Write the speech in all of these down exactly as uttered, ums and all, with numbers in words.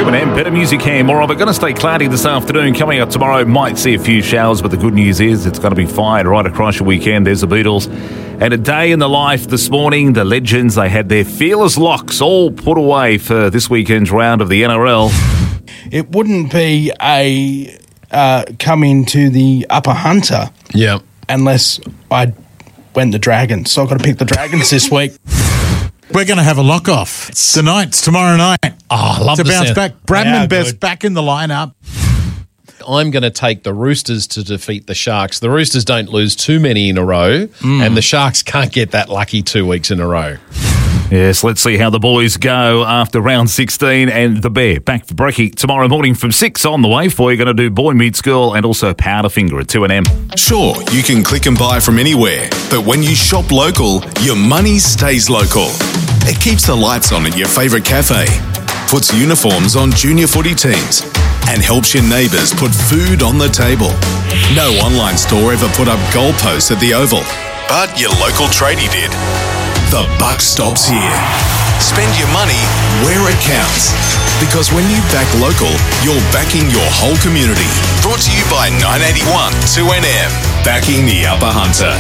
two and M, better music here, more of it. Going to stay cloudy this afternoon. Coming up tomorrow, might see a few showers, but the good news is it's going to be fine right across your weekend. There's the Beatles. And a day in the life this morning. The Legends, they had their fearless locks all put away for this weekend's round of the N R L. It wouldn't be a uh, come into the Upper Hunter yeah. unless I went the Dragons. So I've got to pick the Dragons this week. We're going to have a lock-off tonight, it's tomorrow night. Oh, I love to the bounce sound. back. Bradman Yeah, Best good. back in the lineup. I'm going to take the Roosters to defeat the Sharks. The Roosters don't lose too many in a row, mm. and the Sharks can't get that lucky two weeks in a row. Yes, let's see how the boys go after round sixteen. And the Bear back for brekkie tomorrow morning from six on the way for you. Going to do Boy Meets Girl and also Powderfinger at two and M. Sure, you can click and buy from anywhere, but when you shop local, your money stays local. It keeps the lights on at your favourite cafe, puts uniforms on junior footy teams, and helps your neighbours put food on the table. No online store ever put up goalposts at the Oval, but your local tradie did. The buck stops here. Spend your money where it counts. Because when you back local, you're backing your whole community. Brought to you by nine eighty-one two N M. Backing the Upper Hunter.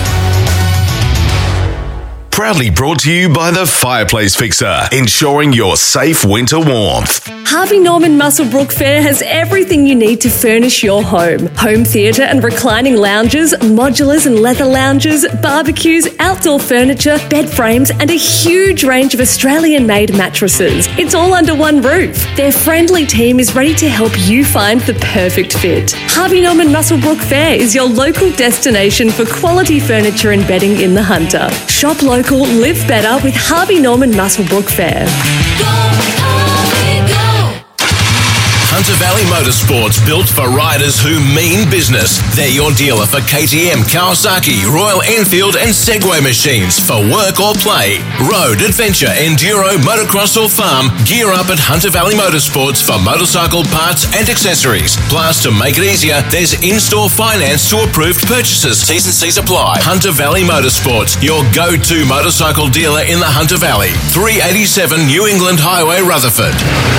Proudly brought to you by the Fireplace Fixer, ensuring your safe winter warmth. Harvey Norman Muswellbrook Fair has everything you need to furnish your home. Home theatre and reclining lounges, modulars and leather lounges, barbecues, outdoor furniture, bed frames and a huge range of Australian-made mattresses. It's all under one roof. Their friendly team is ready to help you find the perfect fit. Harvey Norman Muswellbrook Fair is your local destination for quality furniture and bedding in the Hunter. Shop local. Live better with Harvey Norman Muswellbrook Fair. Hunter Valley Motorsports, built for riders who mean business. They're your dealer for K T M, Kawasaki, Royal Enfield and Segway machines for work or play. Road, adventure, enduro, motocross or farm, gear up at Hunter Valley Motorsports for motorcycle parts and accessories. Plus, to make it easier, there's in-store finance to approved purchases. T's and C's apply. Hunter Valley Motorsports, your go-to motorcycle dealer in the Hunter Valley. three eighty-seven New England Highway, Rutherford.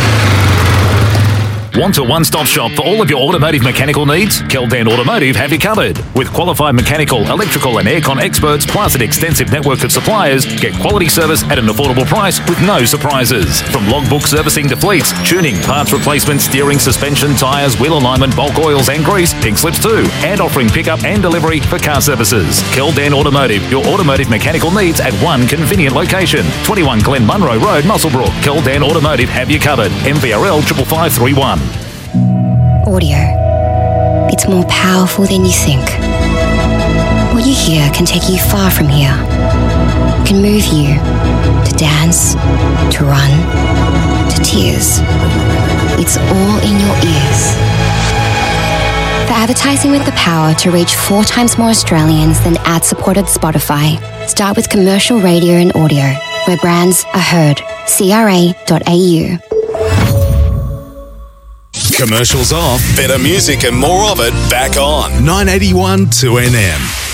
Want a one-stop shop for all of your automotive mechanical needs? Keldan Automotive have you covered. With qualified mechanical, electrical and aircon experts, plus an extensive network of suppliers, get quality service at an affordable price with no surprises. From logbook servicing to fleets, tuning, parts replacement, steering, suspension, tyres, wheel alignment, bulk oils and grease, pink slips too, and offering pickup and delivery for car services. Keldan Automotive, your automotive mechanical needs at one convenient location. twenty-one Glen Munro Road, Muswellbrook. Keldan Automotive have you covered. M V R L five five three one. Audio. It's more powerful than you think. What you hear can take you far from here. It can move you to dance, to run, to tears. It's all in your ears. For advertising with the power to reach four times more Australians than ad-supported Spotify, start with commercial radio and audio, where brands are heard. C R A dot A U. Commercials off, better music and more of it back on nine eighty-one two N M.